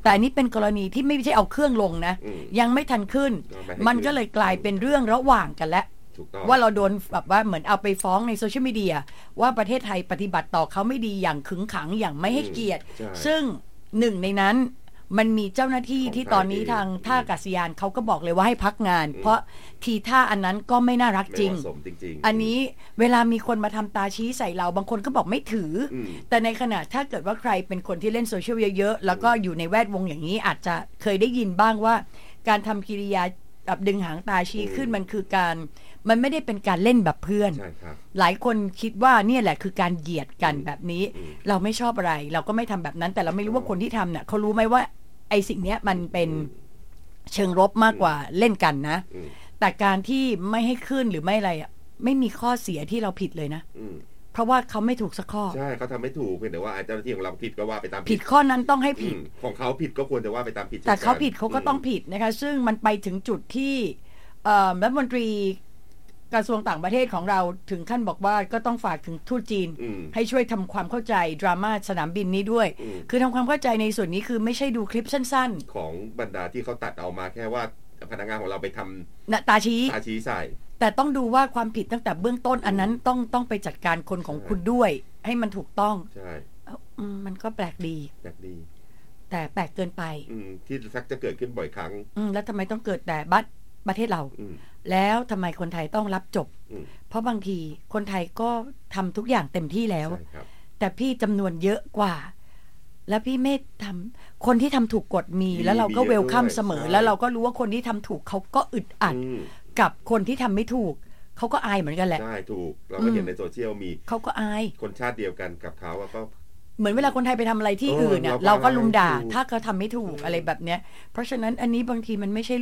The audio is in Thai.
แต่อันนี้เป็นกรณีที่ไม่ใช่เอาเครื่องลงนะยังไม่ทันขึ้นมันก็เลยกลายเป็นเรื่องระหว่างกันแล้วว่าเราโดนแบบว่าเหมือนเอาไปฟ้องในโซเชียลมีเดียว่าประเทศไทยปฏิบัติต่อเขาไม่ดีอย่างขึงขังอย่างไม่ให้เกียรติซึ่งหนึ่งในนั้นมันมีเจ้าหน้าที่ที่ตอนนี้ทางท่าอากาศยานเขาก็บอกเลยว่าให้พักงานเพราะทีท่าอันนั้นก็ไม่น่ารักจริงอันนี้เวลามีคนมาทำตาชี้ใส่เราบางคนก็บอกไม่ถือแต่ในขณะถ้าเกิดว่าใครเป็นคนที่เล่นโซเชียลเยอะๆแล้วก็อยู่ในแวดวงอย่างนี้อาจจะเคยได้ยินบ้างว่าการทำกิริยาแบบดึงหางตาชี้ขึ้นมันคือการมันไม่ได้เป็นการเล่นแบบเพื่อนหลายคนคิดว่าเนี่ยแหละคือการเหยียดกันแบบนี้เราไม่ชอบอะไรเราก็ไม่ทำแบบนั้นแต่เราไม่รู้ว่าคนที่ทำเนี่ยเขารู้ไหมว่าไอ้สิ่งนี้มันเป็นเชิงรบมากกว่าเล่นกันนะแต่การที่ไม่ให้ขึ้นหรือไม่อะไรอ่ะไม่มีข้อเสียที่เราผิดเลยนะเพราะว่าเขาไม่ถูกสักข้อใช่เขาทำไม่ถูกเพียงแต่ว่าเจ้าหน้าที่ของเราผิดก็ว่าไปตามผิดข้อนั้นต้องให้ผิดของเขาผิดก็ควรจะว่าไปตามผิดแต่เขาผิดเขาก็ต้องผิดนะคะซึ่งมันไปถึงจุดที่รัฐมนตรีกระทรวงต่างประเทศของเราถึงขั้นบอกว่าก็ต้องฝากถึงทูตจีนให้ช่วยทำความเข้าใจดราม่าสนามบินนี้ด้วยคือทำความเข้าใจในส่วนนี้คือไม่ใช่ดูคลิปสั้นๆของบรรดาที่เขาตัดเอามาแค่ว่าพนักงานของเราไปทำตาชี้ใส่แต่ต้องดูว่าความผิดตั้งแต่เบื้องต้นอันนั้นต้องไปจัดการคนของคุณด้วยให้มันถูกต้องใช่มันก็แปลกดีแต่แปลกเกินไปที่สักจะเกิดขึ้นบ่อยครั้งแล้วทำไมต้องเกิดแต่ประเทศเราแล้วทำไมคนไทยต้องรับจบเพราะบางทีคนไทยก็ทำทุกอย่างเต็มที่แล้วแต่พี่จำนวนเยอะกว่าแล้วพี่ไม่ทำคนที่ทำถูกกฎมีแล้วเราก็เวลคัมเสมอแล้วเราก็รู้ว่าคนที่ทำถูกเขาก็อึดอัดกับคนที่ทำไม่ถูกเขาก็อายเหมือนกันแหละใช่ถูกเราก็เห็นในโซเชียลมีเขาก็อายคนชาติเดียวกันกับเขาก็เหมือนเวลาคนไทยไปทำอะไรที่อื่นเนี่ยเราก็ลุมด่าถ้าเขาทำไม่ถูกอะไรแบบเนี้ยเพราะฉะนั้นอันนี้บางทีมันไม่ใช่